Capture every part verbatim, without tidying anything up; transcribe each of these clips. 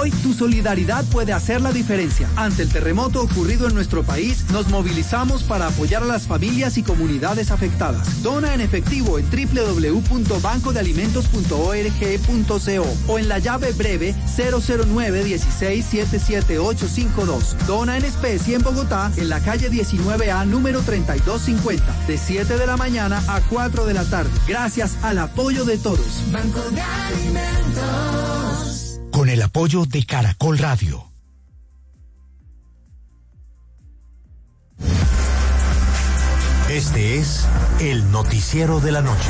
Hoy tu solidaridad puede hacer la diferencia. Ante el terremoto ocurrido en nuestro país, nos movilizamos para apoyar a las familias y comunidades afectadas. Dona en efectivo en doble u doble u doble u punto banco de alimentos punto org punto co o en la llave breve cero cero nueve dieciséis siete siete ocho cinco dos. Dona en especie en Bogotá, en la calle diecinueve A, número treinta y dos cincuenta, de siete de la mañana a cuatro de la tarde. Gracias al apoyo de todos. Banco de Alimentos. Con el apoyo de Caracol Radio. Este es el noticiero de la noche.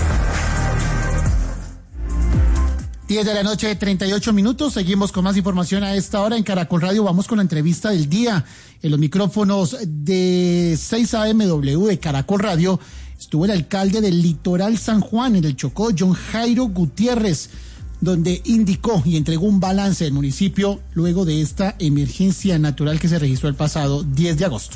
diez de la noche, treinta y ocho minutos. Seguimos con más información a esta hora en Caracol Radio. Vamos con la entrevista del día. En los micrófonos de seis A M W de Caracol Radio estuvo el alcalde del Litoral San Juan, en el Chocó, John Jairo Gutiérrez, donde indicó y entregó un balance del municipio luego de esta emergencia natural que se registró el pasado diez de agosto.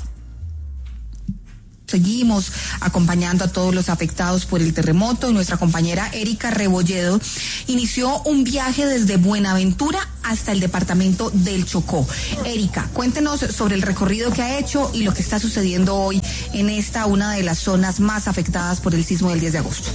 Seguimos acompañando a todos los afectados por el terremoto y nuestra compañera Erika Rebolledo inició un viaje desde Buenaventura hasta el departamento del Chocó. Erika, cuéntenos sobre el recorrido que ha hecho y lo que está sucediendo hoy en esta, una de las zonas más afectadas por el sismo del diez de agosto.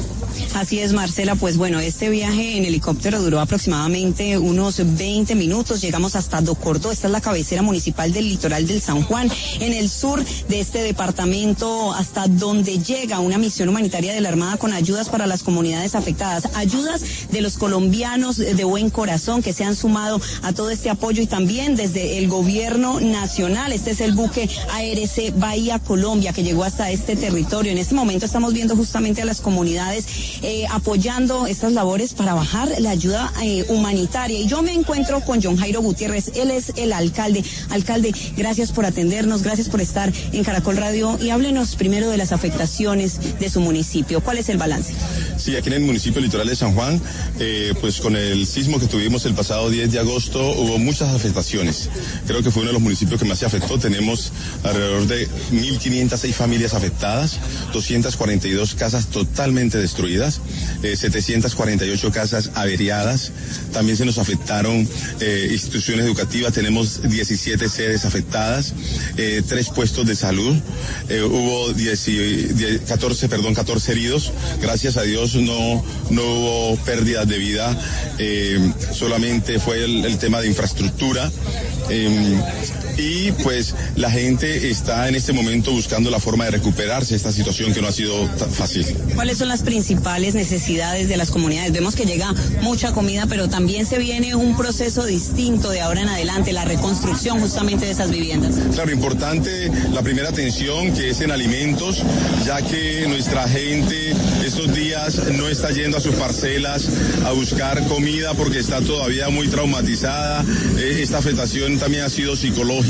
Así es, Marcela, pues bueno, este viaje en helicóptero duró aproximadamente unos veinte minutos, llegamos hasta Docordó, esta es la cabecera municipal del litoral del San Juan, en el sur de este departamento, hasta donde llega una misión humanitaria de la Armada con ayudas para las comunidades afectadas, ayudas de los colombianos de buen corazón que se han sumado a todo este apoyo y también desde el gobierno nacional. Este es el buque A R C Bahía Colombia que llegó hasta este territorio. En este momento estamos viendo justamente a las comunidades Eh, apoyando estas labores para bajar la ayuda eh, humanitaria. Y yo me encuentro con John Jairo Gutiérrez, él es el alcalde. Alcalde, gracias por atendernos, gracias por estar en Caracol Radio y háblenos primero de las afectaciones de su municipio. ¿Cuál es el balance? Sí, aquí en el municipio litoral de San Juan, eh, pues con el sismo que tuvimos el pasado diez de agosto hubo muchas afectaciones. Creo que fue uno de los municipios que más se afectó. Tenemos alrededor de mil quinientas seis familias afectadas, doscientas cuarenta y dos casas totalmente destruidas, eh, setecientas cuarenta y ocho casas averiadas. También se nos afectaron eh, instituciones educativas, tenemos diecisiete sedes afectadas, eh, tres puestos de salud, eh, hubo diez, diez, catorce, perdón, catorce heridos. Gracias a Dios no, no hubo pérdidas de vida, eh, solamente fue el, el tema de infraestructura. Eh, y pues la gente está en este momento buscando la forma de recuperarse de esta situación que no ha sido tan fácil. ¿Cuáles son las principales necesidades de las comunidades? Vemos que llega mucha comida, pero también se viene un proceso distinto de ahora en adelante, la reconstrucción justamente de esas viviendas. Claro, importante la primera atención que es en alimentos, ya que nuestra gente estos días no está yendo a sus parcelas a buscar comida porque está todavía muy traumatizada. Eh, esta afectación también ha sido psicológica.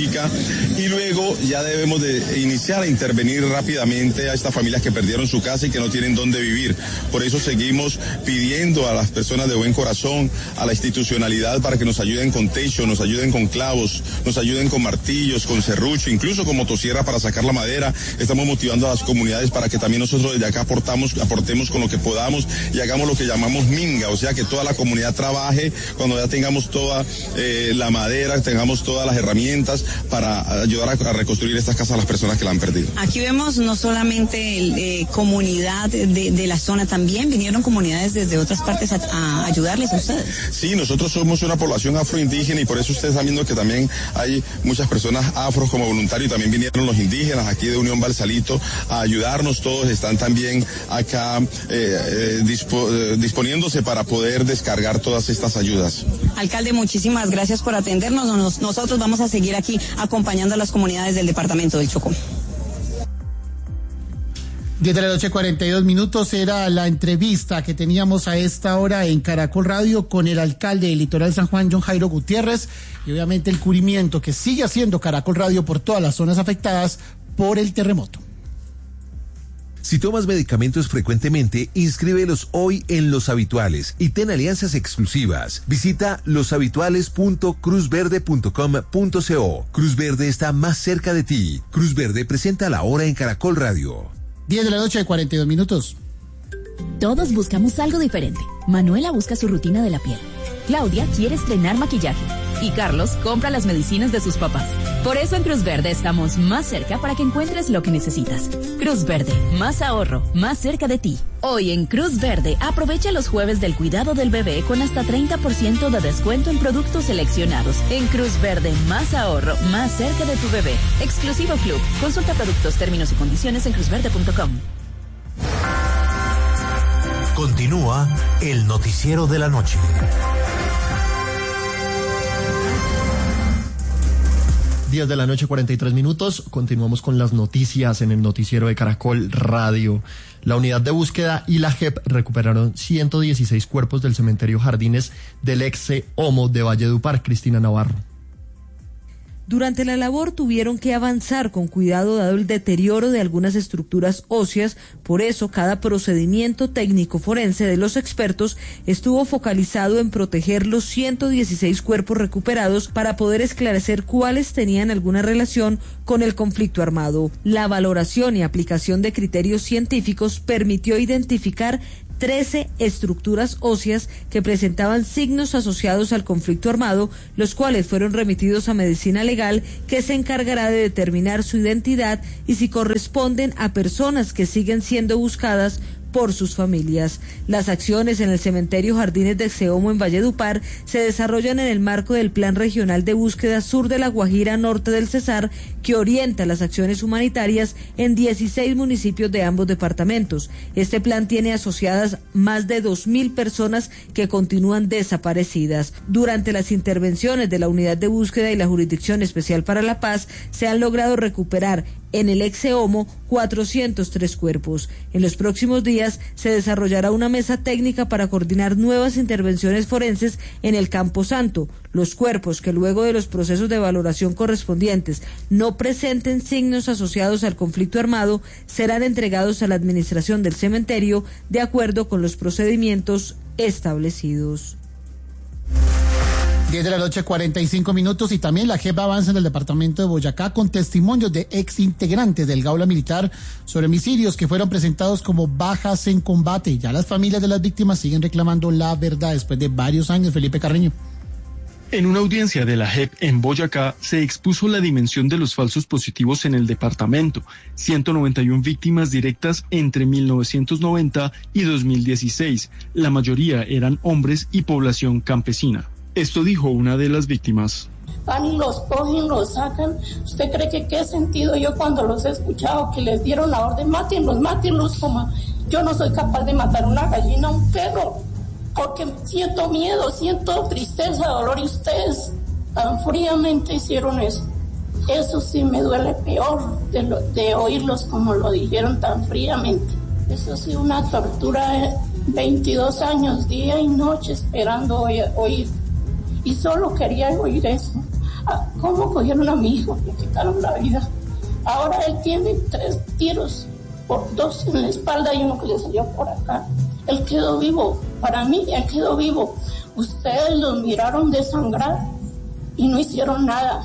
Y luego ya debemos de iniciar a intervenir rápidamente a estas familias que perdieron su casa y que no tienen dónde vivir. Por eso seguimos pidiendo a las personas de buen corazón, a la institucionalidad, para que nos ayuden con techo, nos ayuden con clavos, nos ayuden con martillos, con serrucho, incluso con motosierra para sacar la madera. Estamos motivando a las comunidades para que también nosotros desde acá aportamos, aportemos con lo que podamos y hagamos lo que llamamos minga, o sea que toda la comunidad trabaje cuando ya tengamos toda eh, la madera, tengamos todas las herramientas para ayudar a, a reconstruir estas casas a las personas que la han perdido. Aquí vemos no solamente el, eh, comunidad de, de la zona, también vinieron comunidades desde otras partes a, a ayudarles a ustedes. Sí, nosotros somos una población afroindígena y por eso ustedes están viendo que también hay muchas personas afros como voluntarios, y también vinieron los indígenas aquí de Unión Balsalito a ayudarnos. Todos están también acá eh, eh, dispo, eh, disponiéndose para poder descargar todas estas ayudas. Alcalde, muchísimas gracias por atendernos. Nos, nosotros vamos a seguir aquí acompañando a las comunidades del departamento del Chocó. diez de la noche, cuarenta y dos minutos, era la entrevista que teníamos a esta hora en Caracol Radio con el alcalde del Litoral San Juan, John Jairo Gutiérrez, y obviamente el cubrimiento que sigue haciendo Caracol Radio por todas las zonas afectadas por el terremoto. Si tomas medicamentos frecuentemente, inscríbelos hoy en Los Habituales y ten alianzas exclusivas. Visita los habituales punto cruz verde punto com punto co. Cruz Verde está más cerca de ti. Cruz Verde presenta la hora en Caracol Radio. diez de la noche, cuarenta y dos minutos. Todos buscamos algo diferente. Manuela busca su rutina de la piel. Claudia quiere estrenar maquillaje. y Carlos compra las medicinas de sus papás. Por eso en Cruz Verde estamos más cerca para que encuentres lo que necesitas. Cruz Verde, más ahorro, más cerca de ti. Hoy en Cruz Verde, aprovecha los jueves del cuidado del bebé con hasta treinta por ciento de descuento en productos seleccionados. En Cruz Verde, más ahorro, más cerca de tu bebé. Exclusivo Club. Consulta productos, términos y condiciones en cruz verde punto com. Continúa el noticiero de la noche. diez de la noche, cuarenta y tres minutos. Continuamos con las noticias en el noticiero de Caracol Radio. La unidad de búsqueda y la J E P recuperaron ciento dieciséis cuerpos del cementerio Jardines del ex-Homo de Valledupar. Cristina Navarro. Durante la labor tuvieron que avanzar con cuidado dado el deterioro de algunas estructuras óseas, por eso cada procedimiento técnico forense de los expertos estuvo focalizado en proteger los ciento dieciséis cuerpos recuperados para poder esclarecer cuáles tenían alguna relación con el conflicto armado. La valoración y aplicación de criterios científicos permitió identificar trece estructuras óseas que presentaban signos asociados al conflicto armado, los cuales fueron remitidos a medicina legal, que se encargará de determinar su identidad y si corresponden a personas que siguen siendo buscadas por sus familias. Las acciones en el cementerio Jardines de Exeomo en Valledupar se desarrollan en el marco del Plan Regional de Búsqueda Sur de la Guajira Norte del Cesar, que orienta las acciones humanitarias en dieciséis municipios de ambos departamentos. Este plan tiene asociadas más de dos mil personas que continúan desaparecidas. Durante las intervenciones de la Unidad de Búsqueda y la Jurisdicción Especial para la Paz, se han logrado recuperar en el ex-Homo cuatrocientos tres cuerpos. En los próximos días se desarrollará una mesa técnica para coordinar nuevas intervenciones forenses en el Campo Santo. Los cuerpos que luego de los procesos de valoración correspondientes no presenten signos asociados al conflicto armado serán entregados a la administración del cementerio de acuerdo con los procedimientos establecidos. diez de la noche, cuarenta y cinco minutos, y también la J E P avanza en el departamento de Boyacá con testimonios de ex integrantes del Gaula Militar sobre homicidios que fueron presentados como bajas en combate. Ya las familias de las víctimas siguen reclamando la verdad después de varios años. Felipe Carreño. En una audiencia de la J E P en Boyacá se expuso la dimensión de los falsos positivos en el departamento, ciento noventa y una víctimas directas entre mil novecientos noventa y dos mil dieciséis. La mayoría eran hombres y población campesina. Esto dijo una de las víctimas. Van y los cogen, los sacan. ¿Usted cree que qué he sentido yo cuando los he escuchado que les dieron la orden? Mátenlos, mátenlos, como yo no soy capaz de matar una gallina, un perro, porque siento miedo, siento tristeza, dolor, y ustedes tan fríamente hicieron eso. Eso sí me duele peor de, lo, de oírlos como lo dijeron tan fríamente. Eso sí, una tortura, veintidós años, día y noche esperando oír. oír. Y solo quería oír eso. ¿Cómo cogieron a mi hijo? Le quitaron la vida. Ahora él tiene tres tiros, por dos en la espalda y uno que le salió por acá. Él quedó vivo. Para mí, él quedó vivo. Ustedes los miraron desangrar y no hicieron nada.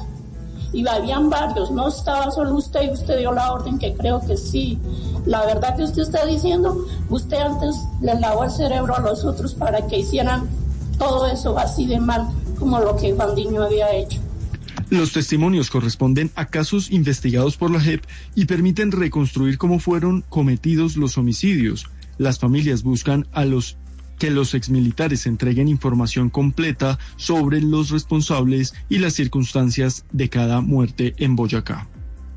Y habían varios, no estaba solo usted, y usted dio la orden, que creo que sí. La verdad que usted está diciendo, usted antes le lavó el cerebro a los otros para que hicieran todo eso así de mal como lo que Bandiño había hecho. Los testimonios corresponden a casos investigados por la J E P y permiten reconstruir cómo fueron cometidos los homicidios. Las familias buscan a los que los exmilitares entreguen información completa sobre los responsables y las circunstancias de cada muerte en Boyacá.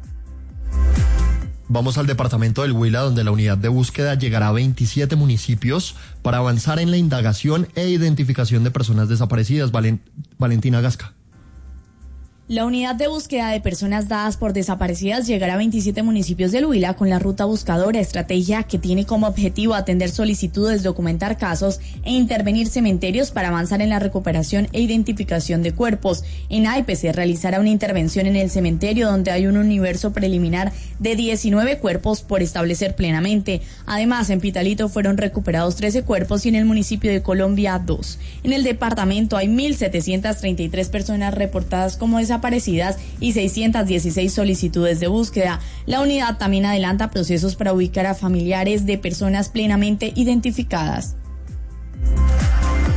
Vamos al departamento del Huila, donde la unidad de búsqueda llegará a veintisiete municipios para avanzar en la indagación e identificación de personas desaparecidas. Valent- Valentina Gasca. La unidad de búsqueda de personas dadas por desaparecidas llegará a veintisiete municipios del Huila con la ruta buscadora, estrategia que tiene como objetivo atender solicitudes, documentar casos e intervenir cementerios para avanzar en la recuperación e identificación de cuerpos. En Aipe se realizará una intervención en el cementerio donde hay un universo preliminar de diecinueve cuerpos por establecer plenamente. Además, en Pitalito fueron recuperados trece cuerpos y en el municipio de Colombia dos. En el departamento hay mil setecientas treinta y tres personas reportadas como desaparecidas desaparecidas y seiscientas dieciséis solicitudes de búsqueda. La unidad también adelanta procesos para ubicar a familiares de personas plenamente identificadas.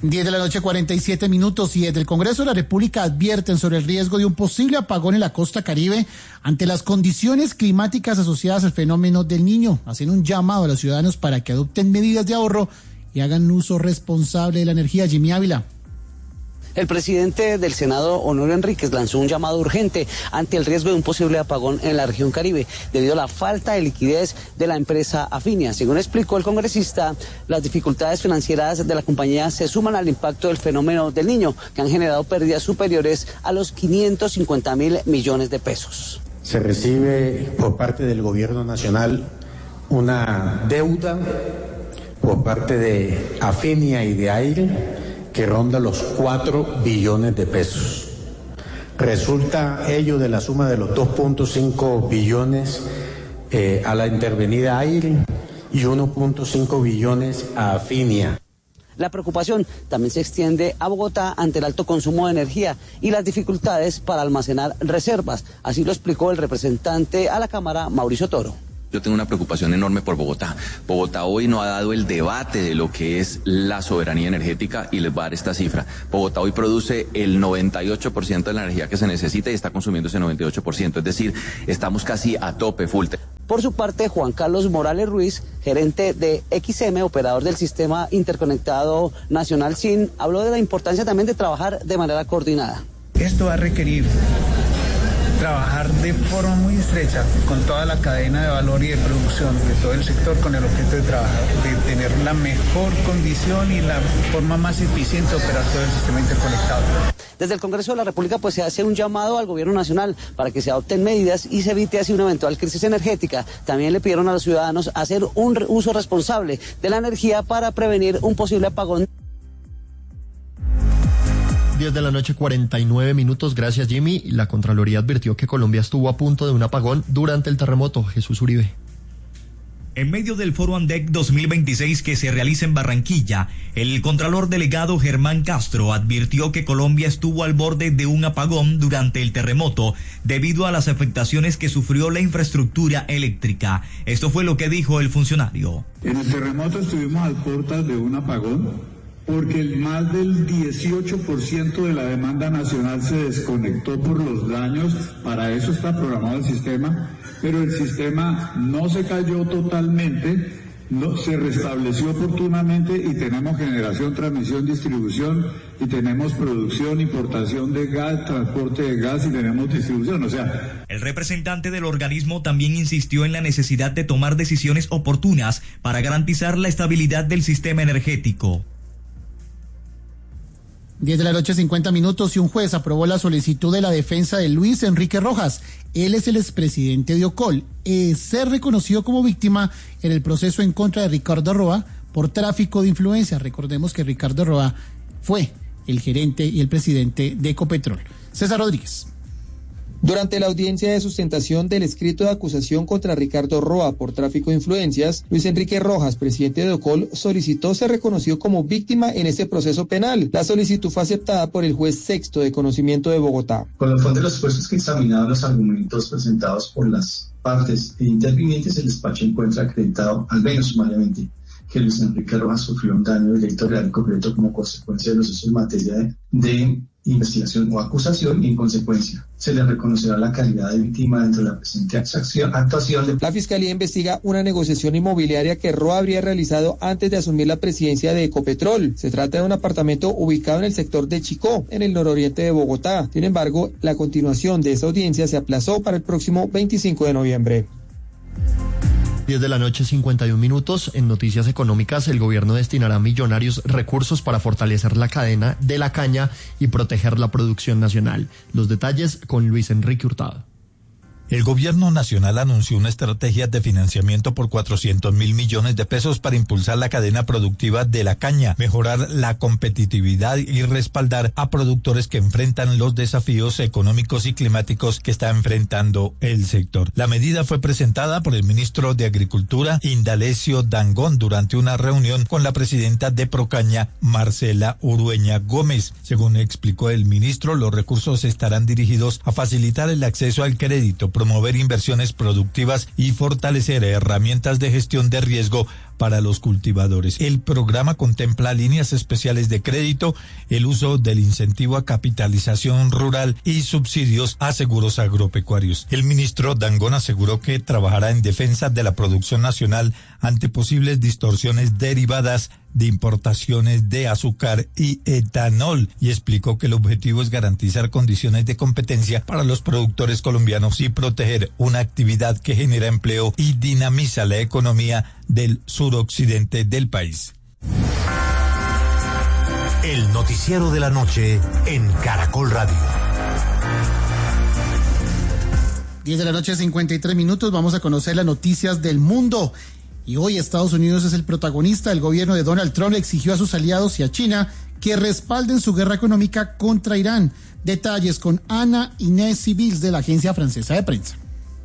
diez de la noche, cuarenta y siete minutos, y desde el Congreso de la República advierten sobre el riesgo de un posible apagón en la costa Caribe ante las condiciones climáticas asociadas al fenómeno del Niño. Hacen un llamado a los ciudadanos para que adopten medidas de ahorro y hagan uso responsable de la energía. Jimmy Ávila. El presidente del Senado, Honorio Enríquez, lanzó un llamado urgente ante el riesgo de un posible apagón en la región Caribe debido a la falta de liquidez de la empresa Afinia. Según explicó el congresista, las dificultades financieras de la compañía se suman al impacto del fenómeno del Niño, que han generado pérdidas superiores a los quinientos cincuenta mil millones de pesos. Se recibe por parte del gobierno nacional una deuda por parte de Afinia y de Aire que ronda los cuatro billones de pesos. Resulta ello de la suma de los dos punto cinco billones eh, a la intervenida Aire y uno punto cinco billones a Afinia. La preocupación también se extiende a Bogotá ante el alto consumo de energía y las dificultades para almacenar reservas. Así lo explicó el representante a la Cámara, Mauricio Toro. Yo tengo una preocupación enorme por Bogotá. Bogotá hoy no ha dado el debate de lo que es la soberanía energética y les voy a dar esta cifra. Bogotá hoy produce el noventa y ocho por ciento de la energía que se necesita y está consumiendo ese noventa y ocho por ciento. Es decir, estamos casi a tope, full. Por su parte, Juan Carlos Morales Ruiz, gerente de X M, operador del Sistema Interconectado Nacional S I N, habló de la importancia también de trabajar de manera coordinada. Esto va a requerir trabajar de forma muy estrecha con toda la cadena de valor y de producción de todo el sector con el objeto de trabajar, de tener la mejor condición y la forma más eficiente de operar todo el sistema interconectado. Desde el Congreso de la República pues se hace un llamado al gobierno nacional para que se adopten medidas y se evite así una eventual crisis energética. También le pidieron a los ciudadanos hacer un uso responsable de la energía para prevenir un posible apagón. diez de la noche, cuarenta y nueve minutos. Gracias, Jimmy. La Contraloría advirtió que Colombia estuvo a punto de un apagón durante el terremoto. Jesús Uribe. En medio del Foro ANDEC dos mil veintiséis que se realiza en Barranquilla, el Contralor Delegado Germán Castro advirtió que Colombia estuvo al borde de un apagón durante el terremoto debido a las afectaciones que sufrió la infraestructura eléctrica. Esto fue lo que dijo el funcionario. En el terremoto estuvimos al puertas de un apagón, porque el más del dieciocho por ciento de la demanda nacional se desconectó por los daños. Para eso está programado el sistema, pero el sistema no se cayó totalmente, no, se restableció oportunamente y tenemos generación, transmisión, distribución, y tenemos producción, importación de gas, transporte de gas y tenemos distribución, o sea... El representante del organismo también insistió en la necesidad de tomar decisiones oportunas para garantizar la estabilidad del sistema energético. diez de la noche, cincuenta minutos, y un juez aprobó la solicitud de la defensa de Luis Enrique Rojas. Él es el expresidente de Ocol, eh, ser reconocido como víctima en el proceso en contra de Ricardo Roa por tráfico de influencia. Recordemos que Ricardo Roa fue el gerente y el presidente de Ecopetrol. César Rodríguez. Durante la audiencia de sustentación del escrito de acusación contra Ricardo Roa por tráfico de influencias, Luis Enrique Rojas, presidente de Ocol, solicitó ser reconocido como víctima en este proceso penal. La solicitud fue aceptada por el juez sexto de conocimiento de Bogotá. Con el fondo de los jueces que examinaron los argumentos presentados por las partes e intervinientes, el despacho encuentra acreditado, al menos sumariamente, que Luis Enrique Rojas sufrió un daño directo, real y concreto como consecuencia de los hechos en materia de, de investigación o acusación, y en consecuencia se le reconocerá la calidad de víctima dentro de la presente acción, actuación. De... La Fiscalía investiga una negociación inmobiliaria que Roa habría realizado antes de asumir la presidencia de Ecopetrol. Se trata de un apartamento ubicado en el sector de Chicó, en el nororiente de Bogotá. Sin embargo, la continuación de esta audiencia se aplazó para el próximo veinticinco de noviembre. diez de la noche, cincuenta y un minutos. En noticias económicas, el gobierno destinará millonarios recursos para fortalecer la cadena de la caña y proteger la producción nacional. Los detalles con Luis Enrique Hurtado. El gobierno nacional anunció una estrategia de financiamiento por cuatrocientos mil millones de pesos para impulsar la cadena productiva de la caña, mejorar la competitividad y respaldar a productores que enfrentan los desafíos económicos y climáticos que está enfrentando el sector. La medida fue presentada por el ministro de Agricultura, Indalecio Dangond, durante una reunión con la presidenta de Procaña, Marcela Urueña Gómez. Según explicó el ministro, los recursos estarán dirigidos a facilitar el acceso al crédito, promover inversiones productivas y fortalecer herramientas de gestión de riesgo para los cultivadores. El programa contempla líneas especiales de crédito, el uso del incentivo a capitalización rural y subsidios a seguros agropecuarios. El ministro Dangond aseguró que trabajará en defensa de la producción nacional ante posibles distorsiones derivadas de importaciones de azúcar y etanol, y explicó que el objetivo es garantizar condiciones de competencia para los productores colombianos y proteger una actividad que genera empleo y dinamiza la economía del suroccidente del país. El noticiero de la noche en Caracol Radio. diez de la noche, cincuenta y tres minutos. Vamos a conocer las noticias del mundo. Y hoy Estados Unidos es el protagonista. El gobierno de Donald Trump exigió a sus aliados y a China que respalden su guerra económica contra Irán. Detalles con Ana Inés Civils de la Agencia Francesa de Prensa.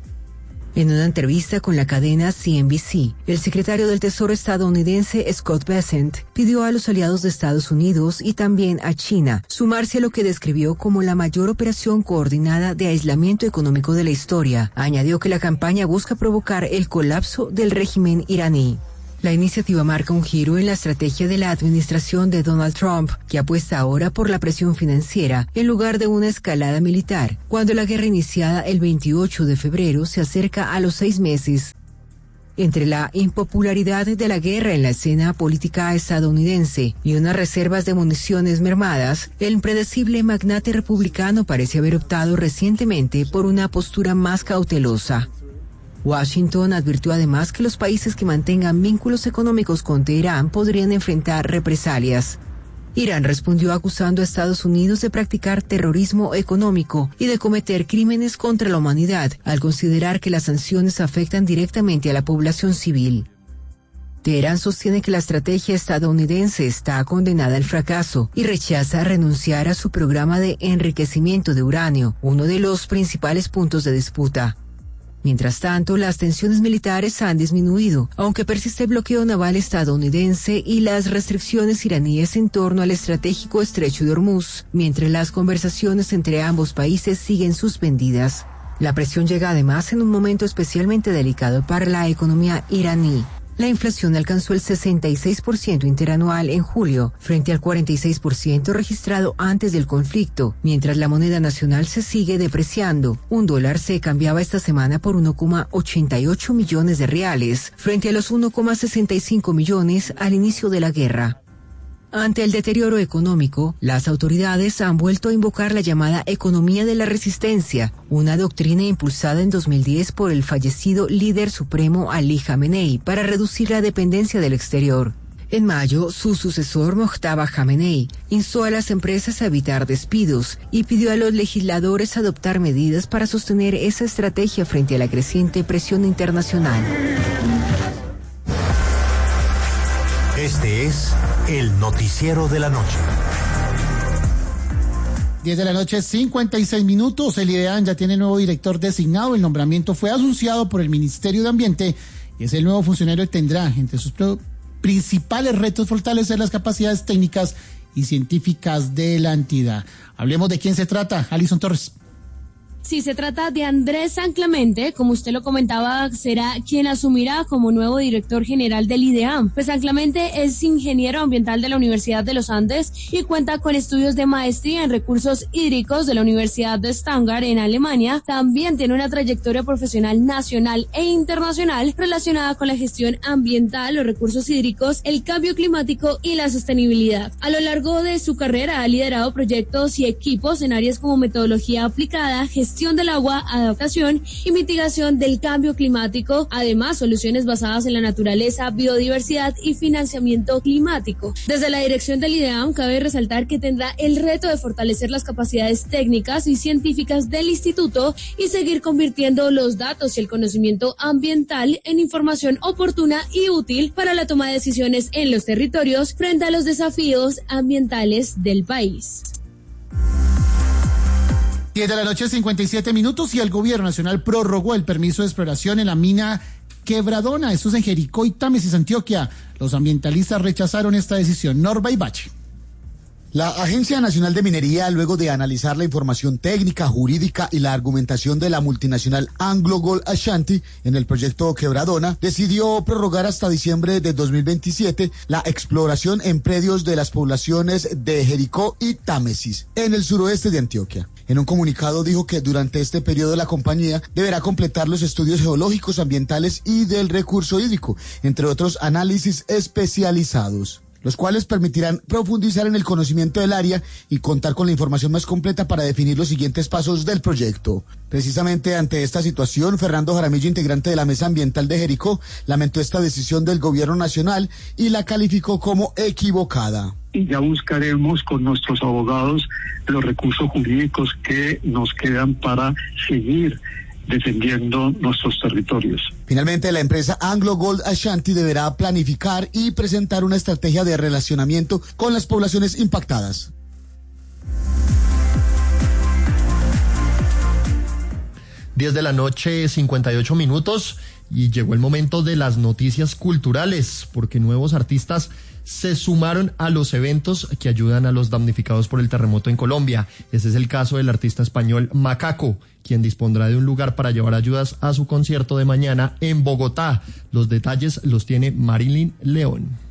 En una entrevista con la cadena C N B C, el secretario del Tesoro estadounidense Scott Bessent pidió a los aliados de Estados Unidos y también a China sumarse a lo que describió como la mayor operación coordinada de aislamiento económico de la historia. Añadió que la campaña busca provocar el colapso del régimen iraní. La iniciativa marca un giro en la estrategia de la administración de Donald Trump, que apuesta ahora por la presión financiera en lugar de una escalada militar, cuando la guerra iniciada el veintiocho de febrero se acerca a los seis meses. Entre la impopularidad de la guerra en la escena política estadounidense y unas reservas de municiones mermadas, el impredecible magnate republicano parece haber optado recientemente por una postura más cautelosa. Washington advirtió además que los países que mantengan vínculos económicos con Teherán podrían enfrentar represalias. Irán respondió acusando a Estados Unidos de practicar terrorismo económico y de cometer crímenes contra la humanidad, al considerar que las sanciones afectan directamente a la población civil. Teherán sostiene que la estrategia estadounidense está condenada al fracaso y rechaza renunciar a su programa de enriquecimiento de uranio, uno de los principales puntos de disputa. Mientras tanto, las tensiones militares han disminuido, aunque persiste el bloqueo naval estadounidense y las restricciones iraníes en torno al estratégico estrecho de Hormuz, mientras las conversaciones entre ambos países siguen suspendidas. La presión llega además en un momento especialmente delicado para la economía iraní. La inflación alcanzó el sesenta y seis por ciento interanual en julio, frente al cuarenta y seis por ciento registrado antes del conflicto, mientras la moneda nacional se sigue depreciando. Un dólar se cambiaba esta semana por uno coma ochenta y ocho millones de reales, frente a los uno coma sesenta y cinco millones al inicio de la guerra. Ante el deterioro económico, las autoridades han vuelto a invocar la llamada economía de la resistencia, una doctrina impulsada en dos mil diez por el fallecido líder supremo Ali Khamenei para reducir la dependencia del exterior. En mayo, su sucesor Mojtaba Khamenei instó a las empresas a evitar despidos y pidió a los legisladores adoptar medidas para sostener esa estrategia frente a la creciente presión internacional. Este es el noticiero de la noche. diez de la noche, cincuenta y seis minutos. El IDEAM ya tiene nuevo director designado. El nombramiento fue anunciado por el Ministerio de Ambiente y es el nuevo funcionario que tendrá entre sus principales retos fortalecer las capacidades técnicas y científicas de la entidad. Hablemos de quién se trata. Alison Torres. Sí, se trata de Andrés San Clemente, como usted lo comentaba, será quien asumirá como nuevo director general del IDEAM. Pues San Clemente es ingeniero ambiental de la Universidad de los Andes y cuenta con estudios de maestría en recursos hídricos de la Universidad de Stuttgart en Alemania. También tiene una trayectoria profesional nacional e internacional relacionada con la gestión ambiental, los recursos hídricos, el cambio climático y la sostenibilidad. A lo largo de su carrera ha liderado proyectos y equipos en áreas como metodología aplicada, gestión del agua, adaptación y mitigación del cambio climático, además soluciones basadas en la naturaleza, biodiversidad y financiamiento climático. Desde la dirección del IDEAM cabe resaltar que tendrá el reto de fortalecer las capacidades técnicas y científicas del instituto y seguir convirtiendo los datos y el conocimiento ambiental en información oportuna y útil para la toma de decisiones en los territorios frente a los desafíos ambientales del país. diez de la noche, cincuenta y siete minutos, y el gobierno nacional prorrogó el permiso de exploración en la mina Quebradona. Esto es en Jericó y Támesis, Antioquia. Los ambientalistas rechazaron esta decisión. Norba Ibache. La Agencia Nacional de Minería, luego de analizar la información técnica, jurídica y la argumentación de la multinacional Anglo Gold Ashanti en el proyecto Quebradona, decidió prorrogar hasta diciembre de dos mil veintisiete la exploración en predios de las poblaciones de Jericó y Támesis, en el suroeste de Antioquia. En un comunicado dijo que durante este periodo la compañía deberá completar los estudios geológicos, ambientales y del recurso hídrico, entre otros análisis especializados, los cuales permitirán profundizar en el conocimiento del área y contar con la información más completa para definir los siguientes pasos del proyecto. Precisamente ante esta situación, Fernando Jaramillo, integrante de la Mesa Ambiental de Jericó, lamentó esta decisión del gobierno nacional y la calificó como equivocada. Y ya buscaremos con nuestros abogados los recursos jurídicos que nos quedan para seguir defendiendo nuestros territorios. Finalmente, la empresa Anglo Gold Ashanti deberá planificar y presentar una estrategia de relacionamiento con las poblaciones impactadas. diez de la noche, cincuenta y ocho minutos, y llegó el momento de las noticias culturales, porque nuevos artistas se sumaron a los eventos que ayudan a los damnificados por el terremoto en Colombia. Ese es el caso del artista español Macaco, quien dispondrá de un lugar para llevar ayudas a su concierto de mañana en Bogotá. Los detalles los tiene Marilyn León.